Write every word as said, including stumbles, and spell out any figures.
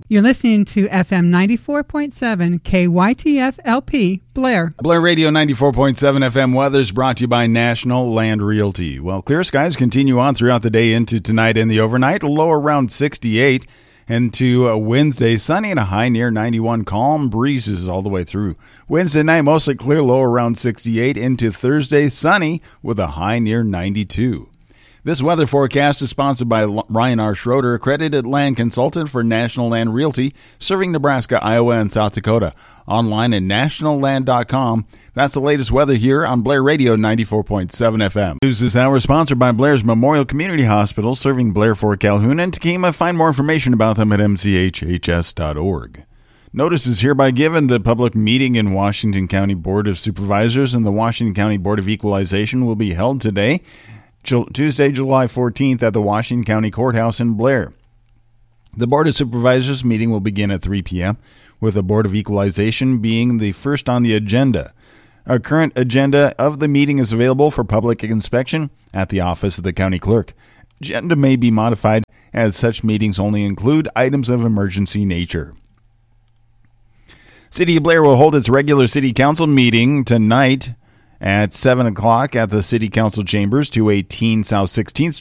You're listening to F M ninety-four point seven K Y T F L P, Blair. Blair Radio ninety-four point seven F M weather is brought to you by National Land Realty. Well, clear skies continue on throughout the day into tonight and the overnight. A low around sixty-eight. And to uh, Wednesday, sunny and a high near ninety-one. Calm breezes all the way through. Wednesday night, mostly clear, low around sixty-eight. Into Thursday, sunny with a high near ninety-two. This weather forecast is sponsored by Ryan R. Schroeder, accredited land consultant for National Land Realty, serving Nebraska, Iowa, and South Dakota. Online at national land dot com. That's the latest weather here on Blair Radio ninety-four point seven F M. News this hour is sponsored by Blair's Memorial Community Hospital, serving Blair, Fort Calhoun, and Tequima. Find more information about them at m c h h s dot org. Notice is hereby given the public meeting in Washington County Board of Supervisors and the Washington County Board of Equalization will be held today, Tuesday, July fourteenth, at the Washington County Courthouse in Blair. The Board of Supervisors meeting will begin at three p.m., with the Board of Equalization being the first on the agenda. A current agenda of the meeting is available for public inspection at the office of the county clerk. Agenda may be modified, as such meetings only include items of emergency nature. City of Blair will hold its regular city council meeting tonight at seven o'clock at the City Council Chambers, two eighteen South sixteenth